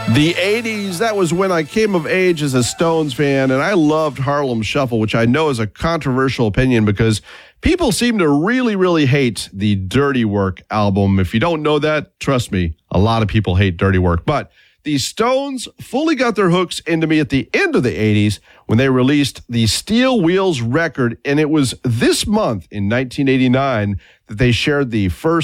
The 80s, that was when I came of age as a Stones fan, and I loved Harlem Shuffle, which I know is a controversial opinion because people seem to really, really hate the Dirty Work album. If you don't know that, trust me, a lot of people hate Dirty Work. But the Stones fully got their hooks into me at the end of the 80s when they released the Steel Wheels record, and it was this month in 1989 that they shared the first